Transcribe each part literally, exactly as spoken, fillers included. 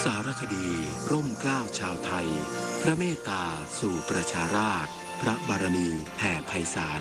สารคดีร่มเกล้าชาวไทยพระเมตตาสู่ประชาราษฎร์พระบารมีแผ่ไพศาล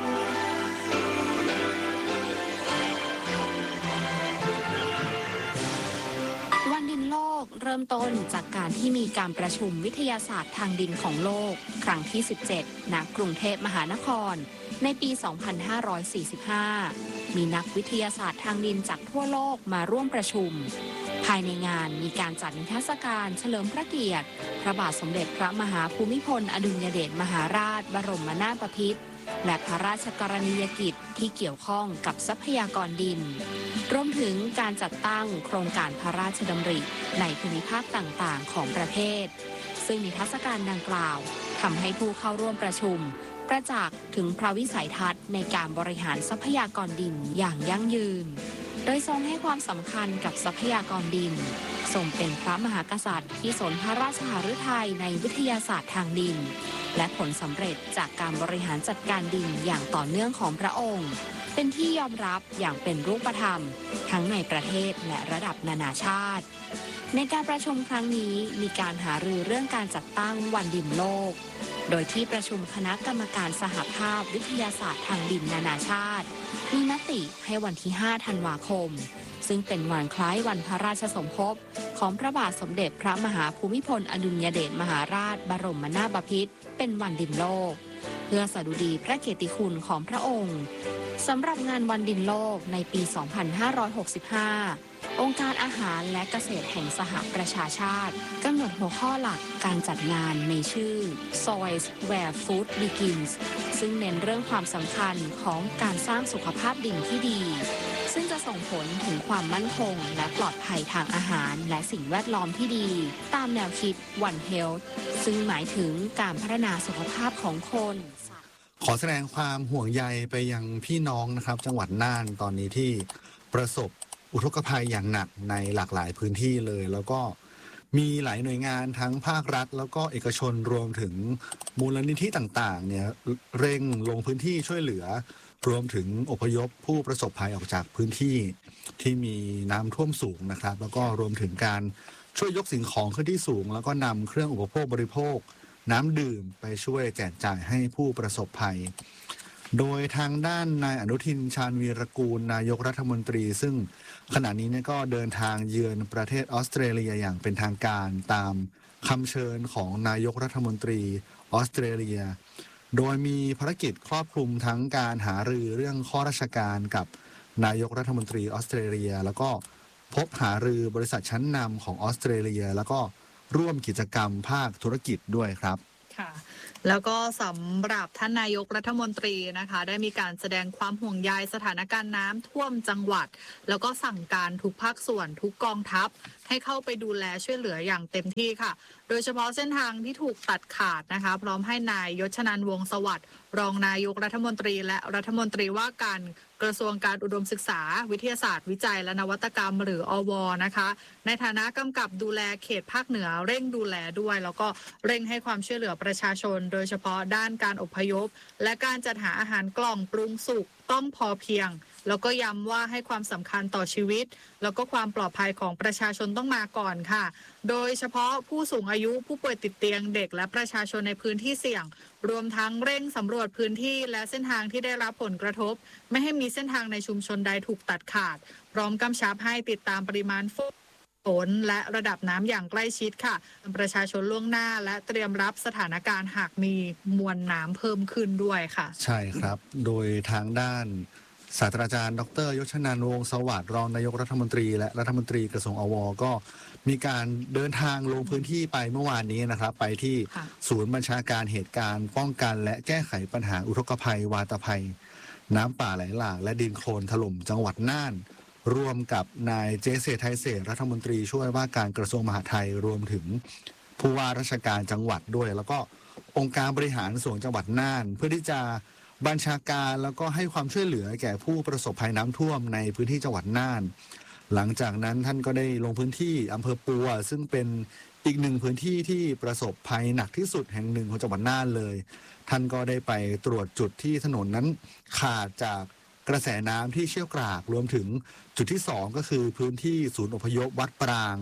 วันดินโลกเริ่มต้นจากการที่มีการประชุมวิทยาศาสตร์ทางดินของโลกครั้งที่สิบเจ็ดณกรุงเทพมหานครในปี สองพันห้าร้อยสี่สิบห้า มีนักวิทยาศาสตร์ทางดินจากทั่วโลกมาร่วมประชุมภายในงานมีการจัดนิทรรศการเฉลิมพระเกียรติพระบาทสมเด็จพระมหาภูมิพลอดุลยเดชมหาราชบรมนาถบพิตรและพระราชกรณียกิจที่เกี่ยวข้องกับทรัพยากรดินรวมถึงการจัดตั้งโครงการพระราชดำริในภูมิภาคต่างๆของประเทศซึ่งนิทรรศการดังกล่าวทำให้ผู้เข้าร่วมประชุมประจักษ์ถึงพระวิสัยทัศน์ในการบริหารทรัพยากรดินอย่างยั่งยืนโดยทรงให้ความสำคัญกับทรัพยากรดินทรงเป็นพระมหากษัตริย์ที่สนพระราชหฤทัยในวิทยาศาสตร์ทางดินและผลสำเร็จจากการบริหารจัดการดินอย่างต่อเนื่องของพระองค์เป็นที่ยอมรับอย่างเป็นรูปธรรมทั้งในประเทศและระดับนานาชาติในการประชุมครั้งนี้มีการหารือเรื่องการจัดตั้งวันดินโลกโดยที่ประชุมคณะกรรมการสหภาพวิทยาศาสตร์ทางดินนานาชาติมีมติให้วันที่ห้าธันวาคมซึ่งเป็นวันคล้ายวันพระราชสมภพของพระบาทสมเด็จพระมหาภูมิพลอดุลยเดชมหาราชบรมนาถบพิตรเป็นวันดินโลกเพื่อสดุดีพระเกียรติคุณของพระองค์สำหรับงานวันดินโลกในปี สองพันห้าร้อยหกสิบห้า องค์การอาหารและเกษตรแห่งสหประชาชาติกำหนดหัวข้อหลักการจัดงานในชื่อ Soils Where Food Begins ซึ่งเน้นเรื่องความสำคัญของการสร้างสุขภาพดินที่ดีซึ่งจะส่งผลถึงความมั่นคงและปลอดภัยทางอาหารและสิ่งแวดล้อมที่ดีตามแนวคิด One Health ซึ่งหมายถึงการพัฒนาสุขภาพของคนขอแสดงความห่วงใยไปยังพี่น้องนะครับจังหวัดน่านตอนนี้ที่ประสบอุทกภัยอย่างหนักในหลากหลายพื้นที่เลยแล้วก็มีหลายหน่วยงานทั้งภาครัฐแล้วก็เอกชนรวมถึงมูลนิธิต่างๆเนี่ยเร่งลงพื้นที่ช่วยเหลือรวมถึงอพยพผู้ประสบภัยออกจากพื้นที่ที่มีน้ำท่วมสูงนะครับแล้วก็รวมถึงการช่วยยกสิ่งของขึ้นที่สูงแล้วก็นำเครื่องอุปโภคบริโภคน้ำดื่มไปช่วยแจกจ่ายให้ผู้ประสบภัยโดยทางด้านนายอนุทินชาญวีรกูลนายกรัฐมนตรีซึ่งขณะนี้เนี่ยก็เดินทางเยือนประเทศออสเตรเลียอย่างเป็นทางการตามคำเชิญของนายกรัฐมนตรีออสเตรเลียโดยมีภารกิจครอบคลุมทั้งการหารือเรื่องข้อราชการกับนายกรัฐมนตรีออสเตรเลียแล้วก็พบหารือบริษัทชั้นนำของออสเตรเลียแล้วก็ร่วมกิจกรรมภาคธุรกิจด้วยครับค่ะแล้วก็สำหรับท่านนายกรัฐมนตรีนะคะได้มีการแสดงความห่วงใยสถานการณ์น้ำท่วมจังหวัดแล้วก็สั่งการทุกภาคส่วนทุกกองทัพให้เข้าไปดูแลช่วยเหลืออย่างเต็มที่ค่ะโดยเฉพาะเส้นทางที่ถูกตัดขาดนะคะพร้อมให้นายยศนันท์วงศ์สวัสดิ์รองนายกรัฐมนตรีและรัฐมนตรีว่าการกระทรวงการอุดมศึกษาวิทยาศาสตร์วิจัยและนวัตกรรมหรืออวนะคะในฐานะกำกับดูแลเขตภาคเหนือเร่งดูแลด้วยแล้วก็เร่งให้ความช่วยเหลือประชาชนโดยเฉพาะด้านการอพยพและการจัดหาอาหารกล่องปรุงสุกต้องพอเพียงแล้วก็ย้ำว่าให้ความสำคัญต่อชีวิตแล้วก็ความปลอดภัยของประชาชนต้องมาก่อนค่ะโดยเฉพาะผู้สูงอายุผู้ป่วยติดเตียงเด็กและประชาชนในพื้นที่เสี่ยงรวมทั้งเร่งสำรวจพื้นที่และเส้นทางที่ได้รับผลกระทบไม่ให้มีเส้นทางในชุมชนใดถูกตัดขาดพร้อมกำชับให้ติดตามปริมาณฝนและระดับน้ำอย่างใกล้ชิดค่ะประชาชนล่วงหน้าและเตรียมรับสถานการณ์หากมีมวลน้ำเพิ่มขึ้นด้วยค่ะใช่ครับโดยทางด้านศาสตราจารย์ดรยศนันท์วงศ์สวัสดิ์รองนายกรัฐมนตรีและรัฐมนตรีกระทรวงอวก็มีการเดินทางลงพื้นที่ไปเมื่อวานนี้นะครับไปที่ศูนย์บัญชาการเหตุการณ์ป้องกันและแก้ไขปัญหาอุทกภัยวาตภัยน้ำป่าไหลหลากและดินโคลนถล่มจังหวัดน่านร่วมกับนายเจเศรษฐ์ไทยเศรษฐ์รัฐมนตรีช่วยว่าการกระทรวงมหาดไทยรวมถึงผู้ว่าราชการจังหวัดด้วยแล้วก็องค์การบริหารส่วนจังหวัดน่านเพื่อที่จะบัญชาการแล้วก็ให้ความช่วยเหลือแก่ผู้ประสบภัยน้ำท่วมในพื้นที่จังหวัดน่านหลังจากนั้นท่านก็ได้ลงพื้นที่อำเภอปัวซึ่งเป็นอีกหนึ่งพื้นที่ที่ประสบภัยหนักที่สุดแห่งหนึ่งของจังหวัดน่านเลยท่านก็ได้ไปตรวจจุดที่ถนนนั้นขาดจากกระแสน้ำที่เชี่ยวกรากรวมถึงจุดที่สองก็คือพื้นที่ศูนย์อพยพวัดปราง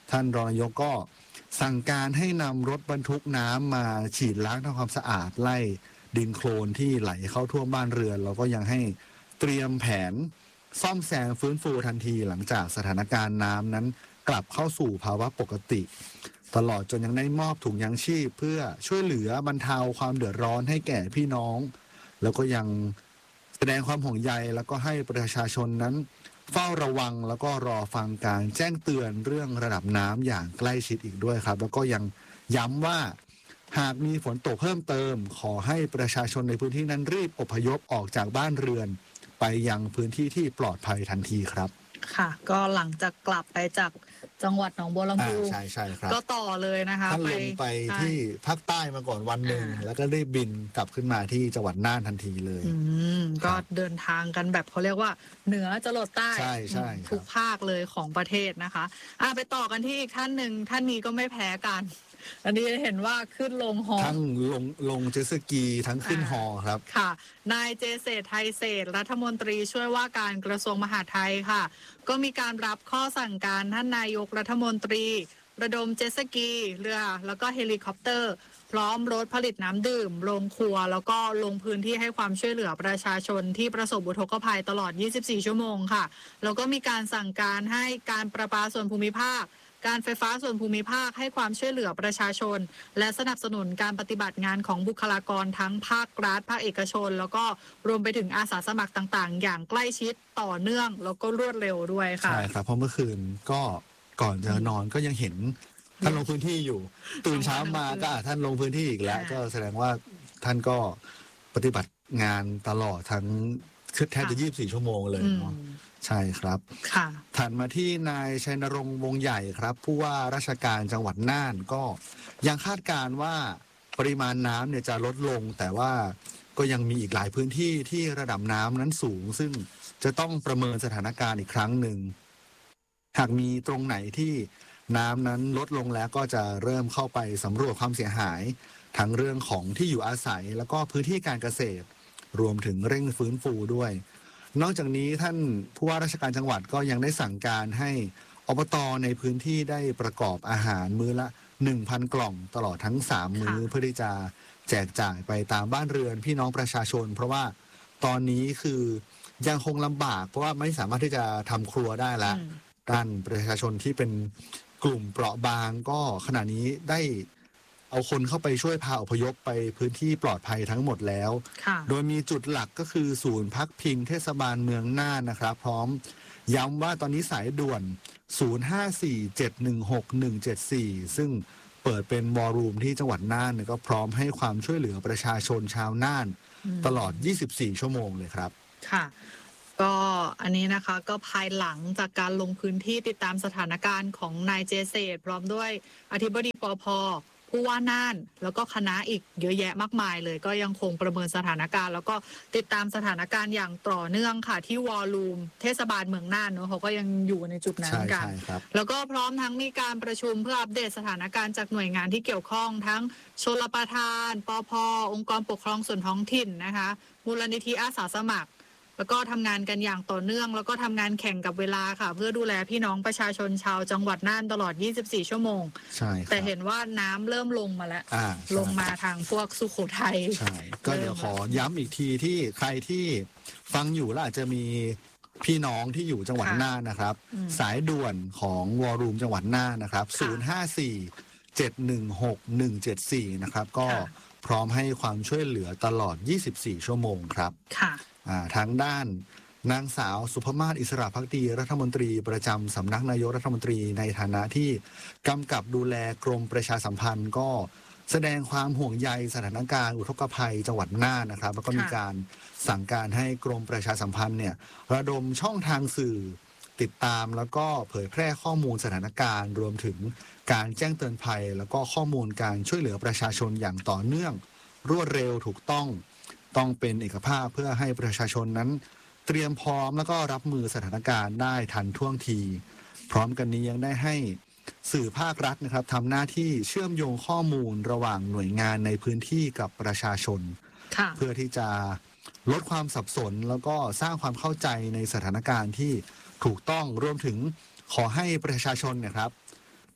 ท่านรองนายกก็สั่งการให้นำรถบรรทุกน้ำมาฉีดล้างทำความสะอาดไล่ดินโคลนที่ไหลเข้าท่วมบ้านเรือนแล้วก็ยังให้เตรียมแผนซ่อมแซมฟื้นฟูทันทีหลังจากสถานการณ์น้ำนั้นกลับเข้าสู่ภาวะปกติตลอดจนยังได้มอบถุงยางชีพเพื่อช่วยเหลือบรรเทาความเดือดร้อนให้แก่พี่น้องแล้วก็ยังแสดงความห่วงใยแล้วก็ให้ประชาชนนั้นเฝ้าระวังแล้วก็รอฟังการแจ้งเตือนเรื่องระดับน้ำอย่างใกล้ชิดอีกด้วยครับแล้วก็ยังย้ำว่าหากมีฝนตกเพิ่มเติมขอให้ประชาชนในพื้นที่นั้นรีบอพยพออกจากบ้านเรือนไปยังพื้นที่ที่ปลอดภัยทันทีครับค่ะก็หลังจากกลับไปจากจังหวัดหนองบัวลำพูใช่ใช่ครับก็ต่อเลยนะคะท่านลงไปที่ภาคใต้มาก่อนวันหนึ่งแล้วก็รีบบินกลับขึ้นมาที่จังหวัดน่านทันทีเลยอืมก็เดินทางกันแบบเขาเรียกว่าเหนือจรดใต้ใช่ใช่ทุกภาคเลยของประเทศนะคะอ่ะไปต่อกันที่อีกท่านหนึ่งท่านนี้ก็ไม่แพ้กันอันนี้เห็นว่าขึ้นลงฮอทั้งลงลงเจ็ตสกีทั้งขึ้นฮอครับค่ะนายเจเศรษฐ์ไทยเศรษฐ์รัฐมนตรีช่วยว่าการกระทรวงมหาดไทยค่ะก็มีการรับข้อสั่งการท่านนายกรัฐมนตรีระดมเจ็ตสกีเรือแล้วก็เฮลิคอปเตอร์พร้อมรถผลิตน้ำดื่มโรงครัวแล้วก็ลงพื้นที่ให้ความช่วยเหลือประชาชนที่ประสบอุทกภัยตลอดยี่สิบสี่ชั่วโมงค่ะแล้วก็มีการสั่งการให้การประปาส่วนภูมิภาคการไฟฟ้าส่วนภูมิภาคให้ความช่วยเหลือประชาชนและสนับสนุนการปฏิบัติงานของบุคลากรทั้งภาครัฐภาคเอกชนแล้วก็รวมไปถึงอาสาสมัครต่างๆอย่างใกล้ชิดต่อเนื่องแล้วก็รวดเร็วด้วยค่ะใช่ครับเพราะเมื่อคืนก็ก่อนจะนอนก็ยังเห็นท่านลงพื้นที่อยู่ตื่นเช้ามาก็ท่านลงพื้นที่อีกแล้วก็แสดงว่าท่านก็ปฏิบัติงานตลอดทั้งแทบจะยี่สิบสี่ชั่วโมงเลยเนาะใช่ครับค่ะถัดมาที่นายชัยนรงค์วงใหญ่ครับผู้ว่าราชการจังหวัดน่านก็ยังคาดการณ์ว่าปริมาณน้ำเนี่ยจะลดลงแต่ว่าก็ยังมีอีกหลายพื้นที่ที่ระดับน้ำนั้นสูงซึ่งจะต้องประเมินสถานการณ์อีกครั้งหนึ่งหากมีตรงไหนที่น้ำนั้นลดลงแล้วก็จะเริ่มเข้าไปสำรวจความเสียหายทั้งเรื่องของที่อยู่อาศัยแล้วก็พื้นที่การเกษตรรวมถึงเร่งฟื้นฟูด้วยนอกจากนี้ท่านผู้ว่าราชการจังหวัดก็ยังได้สั่งการให้อบต.ในพื้นที่ได้ประกอบอาหารมื้อละ หนึ่งพัน กล่องตลอดทั้งสามมื้อเพื่อที่จะแจกจ่ายไปตามบ้านเรือนพี่น้องประชาชนเพราะว่าตอนนี้คือยังคงลำบากเพราะว่าไม่สามารถที่จะทำครัวได้แล้วด้านประชาชนที่เป็นกลุ่มเปราะบางก็ขณะนี้ได้เอาคนเข้าไปช่วยพาอพยพไปพื้นที่ปลอดภัยทั้งหมดแล้วโดยมีจุดหลักก็คือศูนย์พักพิงเทศบาลเมืองน่านนะครับพร้อมย้ำว่าตอนนี้สายด่วนศูนย์ ห้า สี่ เจ็ด หนึ่ง หก หนึ่ง เจ็ด สี่ซึ่งเปิดเป็นวอลลุ่มที่จังหวัดน่านก็พร้อมให้ความช่วยเหลือประชาชนชาวน่านตลอดยี่สิบสี่ชั่วโมงเลยครับค่ะก็อันนี้นะคะก็ภายหลังจากการลงพื้นที่ติดตามสถานการณ์ของนายเจเศรษฐ์พร้อมด้วยอธิบดีปภ.ผู้ว่าน่านแล้วก็คณะอีกเยอะแยะมากมายเลยก็ยังคงประเมินสถานการณ์แล้วก็ติดตามสถานการณ์อย่างต่อเนื่องค่ะที่วอลลุ่มเทศบาลเมืองน่านเนอะเขาก็ยังอยู่ในจุดนั้นกันแล้วก็พร้อมทั้งมีการประชุมเพื่ออัปเดตสถานการณ์จากหน่วยงานที่เกี่ยวข้องทั้งชลประทานปภ.องค์กรปกครองส่วนท้องถิ่นนะคะมูลนิธิอาสาสมัครแล้วก็ทำงานกันอย่างต่อเนื่องแล้วก็ทำงานแข่งกับเวลาค่ะเพื่อดูแลพี่น้องประชาชนชาวจังหวัดน่านตลอดยี่สิบสี่ชั่วโมงใช่แต่เห็นว่าน้ำเริ่มลงมาแล้วลงมาทางพวกสุโขทัยใช่ก็เดี๋ยวขอย้ำอีกทีที่ใครที่ฟังอยู่แล้วอาจจะมีพี่น้องที่อยู่จังหวัดน่านนะครับสายด่วนของวอลลุ่มจังหวัดน่านนะครับศูนย์ ห้า สี่ เจ็ด หนึ่ง หก หนึ่ง เจ็ด สี่นะครับก็พร้อมให้ความช่วยเหลือตลอดยี่สิบสี่ชั่วโมงครับค่ะทางด้านนางสาวสุภมาศอิสระภักดีรัฐมนตรีประจำสำนักนายกรัฐมนตรีในฐานะที่กำกับดูแลกรมประชาสัมพันธ์ก็แสดงความห่วงใยสถานการณ์อุทกภัยจังหวัดน่านนะครับแล้วก็มีการสั่งการให้กรมประชาสัมพันธ์เนี่ยระดมช่องทางสื่อติดตามแล้วก็เผยแพร่ข้อมูลสถานการณ์รวมถึงการแจ้งเตือนภัยแล้วก็ข้อมูลการช่วยเหลือประชาชนอย่างต่อเนื่องรวดเร็วถูกต้องต้องเป็นเอกภาพเพื่อให้ประชาชนนั้นเตรียมพร้อมแล้วก็รับมือสถานการณ์ได้ทันท่วงทีพร้อมกันนี้ยังได้ให้สื่อภาครัฐนะครับทำหน้าที่เชื่อมโยงข้อมูลระหว่างหน่วยงานในพื้นที่กับประชาชนเพื่อที่จะลดความสับสนแล้วก็สร้างความเข้าใจในสถานการณ์ที่ถูกต้องรวมถึงขอให้ประชาชนนะครับ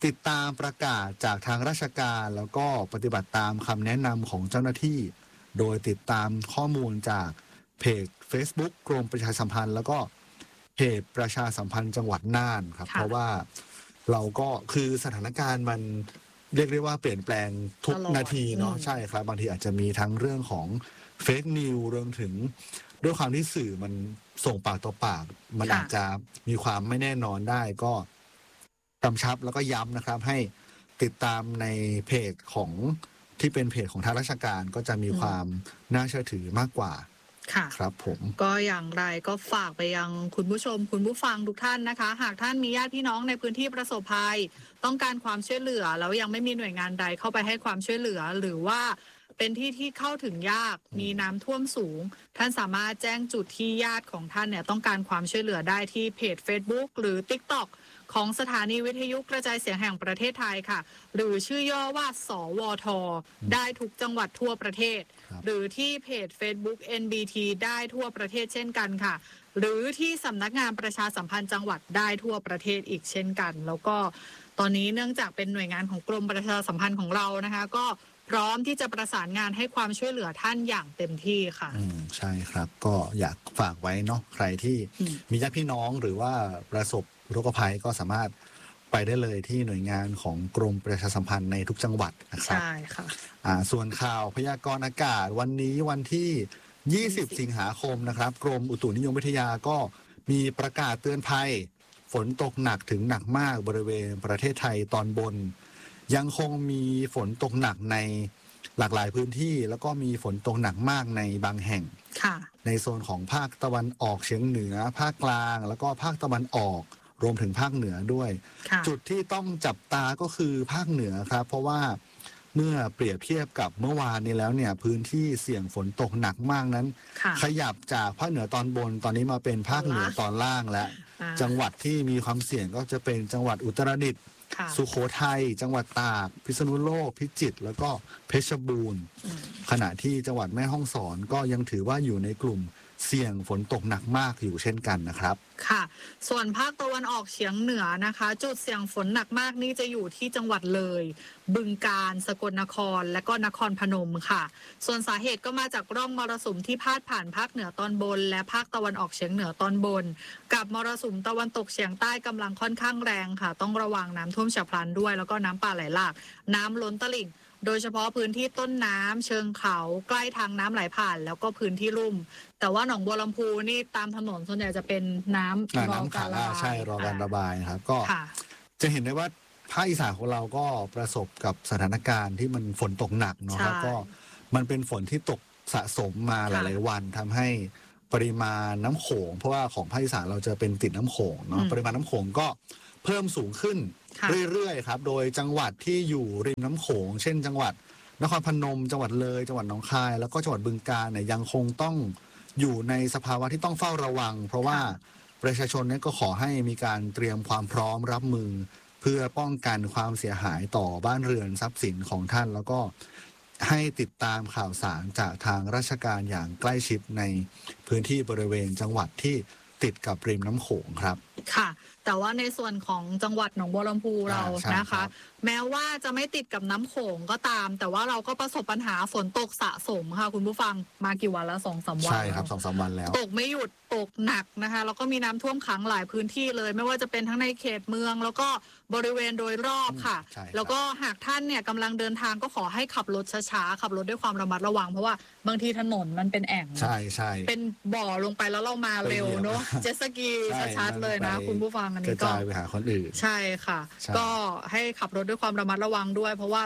ติดตามประกาศจากทางราชการแล้วก็ปฏิบัติตามคำแนะนำของเจ้าหน้าที่โดยติดตามข้อมูลจากเพจ Facebook กรมประชาสัมพันธ์แล้วก็เพจประชาสัมพันธ์จังหวัดน่านครับเพราะว่าเราก็คือสถานการณ์มันเรียกได้ว่าเปลี่ยนแปลงทุกนาทีเนาะใช่ครับบางทีอาจจะมีทั้งเรื่องของเฟกนิวรวมถึงด้วยความที่สื่อมันส่งปากต่อปากมันอาจจะมีความไม่แน่นอนได้ก็กำชับแล้วก็ย้ำนะครับให้ติดตามในเพจของที่เป็นเพจของทางราชการก็จะมีความน่าเชื่อถือมากกว่าค่ะครับผมก็อย่างไรก็ฝากไปยังคุณผู้ชมคุณผู้ฟังทุกท่านนะคะหากท่านมีญาติพี่น้องในพื้นที่ประสบภัยต้องการความช่วยเหลือแล้วยังไม่มีหน่วยงานใดเข้าไปให้ความช่วยเหลือหรือว่าเป็นที่ที่เข้าถึงยากมีน้ำท่วมสูงท่านสามารถแจ้งจุดที่ญาติของท่านเนี่ยต้องการความช่วยเหลือได้ที่เพจ Facebook หรือ TikTok ของสถานีวิทยุกระจายเสียงแห่งประเทศไทยค่ะหรือชื่อย่อว่าสวทได้ทุกจังหวัดทั่วประเทศหรือที่เพจ Facebook เอ็น บี ที ได้ทั่วประเทศเช่นกันค่ะหรือที่สำนักงานประชาสัมพันธ์จังหวัดได้ทั่วประเทศอีกเช่นกันแล้วก็ตอนนี้เนื่องจากเป็นหน่วยงานของกรมประชาสัมพันธ์ของเรานะคะก็พร้อมที่จะประสานงานให้ความช่วยเหลือท่านอย่างเต็มที่ค่ะอืมใช่ครับก็อยากฝากไว้เนาะใครที่มีญาติพี่น้องหรือว่าประสบอุทกภัยก็สามารถไปได้เลยที่หน่วยงานของกรมประชาสัมพันธ์ในทุกจังหวัดนะครับใช่ค่ะอ่าส่วนข่าวพยากรณ์อากาศวันนี้วันที่ยี่สิบสิงหาคมนะครับกรมอุตุนิยมวิทยาก็มีประกาศเตือนภัยฝนตกหนักถึงหนักมากบริเวณประเทศไทยตอนบนยังคงมีฝนตกหนักในหลากหลายพื้นที่แล้วก็มีฝนตกหนักมากในบางแห่งในโซนของภาคตะวันออกเฉียงเหนือภาคกลางแล้วก็ภาคตะวันออกรวมถึงภาคเหนือด้วยจุดที่ต้องจับตาก็คือภาคเหนือครับเพราะว่าเมื่อเปรียบเทียบกับเมื่อวานนี้แล้วเนี่ยพื้นที่เสี่ยงฝนตกหนักมากนั้นขยับจากภาคเหนือตอนบนตอนนี้มาเป็นภาคเหนือตอนล่างและจังหวัดที่มีความเสี่ยงก็จะเป็นจังหวัดอุตรดิตถ์สุโขทัยจังหวัดตากพิษณุโลกพิจิตรแล้วก็เพชรบูรณ์ขณะที่จังหวัดแม่ฮ่องสอนก็ยังถือว่าอยู่ในกลุ่มเสี่ยงฝนตกหนักมากอยู่เช่นกันนะครับค่ะส่วนภาคตะวันออกเฉียงเหนือนะคะจุดเสี่ยงฝนหนักมากนี่จะอยู่ที่จังหวัดเลยบึงกาฬสกลนครและก็นครพนมค่ะส่วนสาเหตุก็มาจากร่องมรสุมที่พาดผ่านภาคเหนือตอนบนและภาคตะวันออกเฉียงเหนือตอนบนกับมรสุมตะวันตกเฉียงใต้กำลังค่อนข้างแรงค่ะต้องระวังน้ำท่วมฉับพลันด้วยแล้วก็น้ำป่าไหลหลากน้ำล้นตลิ่งโดยเฉพาะพื้นที่ต้นน้ำเชิงเขาใกล้ทางน้ำไหลผ่านแล้วก็พื้นที่ลุ่มแต่ว่าหนองบัวลำพูนี่ตามถนนส่วนใหญ่จะเป็นน้ำรอการระบายใช่รอการระบายครับก็จะเห็นได้ว่าภาคอีสานของเราก็ประสบกับสถานการณ์ที่มันฝนตกหนักเนาะแล้วก็มันเป็นฝนที่ตกสะสมมาหลายๆวันทำให้ปริมาณน้ำโขงเพราะว่าของภาคอีสานเราจะเป็นติดน้ำโขงเนาะปริมาณน้ำโขงก็เพิ่มสูงขึ้นเรื่อยๆครับโดยจังหวัดที่อยู่ริมน้ำโขงเช่นจังหวัดนครพนมจังหวัดเลยจังหวัดหนองคายแล้วก็จังหวัดบึงกาฬเนี่ยยังคงต้องอยู่ในสภาวะที่ต้องเฝ้าระวังเพราะว่าประชาชนเนี่ยก็ขอให้มีการเตรียมความพร้อมรับมือเพื่อป้องกันความเสียหายต่อบ้านเรือนทรัพย์สินของท่านแล้วก็ให้ติดตามข่าวสารจากทางราชการอย่างใกล้ชิดในพื้นที่บริเวณจังหวัดที่ติดกับริมน้ำโขงครับค่ะแต่ว่าในส่วนของจังหวัดหนองบัวลำพูเรานะคะแม้ว่าจะไม่ติดกับน้ำโขงก็ตามแต่ว่าเราก็ประสบปัญหาฝนตกสะสมค่ะคุณผู้ฟังมากี่วันแล้วสองสามวันใช่ครับสองสามวันแล้วตกไม่หยุดตกหนักนะคะแล้วก็มีน้ำท่วมขังหลายพื้นที่เลยไม่ว่าจะเป็นทั้งในเขตเมืองแล้วก็บริเวณโดยรอบค่ะแล้วก็หากท่านเนี่ยกำลังเดินทางก็ขอให้ขับรถช้าๆขับรถด้วยความระมัดระวังเพราะว่าบางทีถนนมันเป็นแอ่งใช่ใช่เป็นบ่อลงไปแล้วเรามาเร็วเนาะเจ็ตสกีชัดๆเลยนะคุณผู้ฟังอันนี้ก็ไปหาคนอื่นใช่ค่ะก็ให้ขับรถด้วยความระมัดระวังด้วยเพราะว่า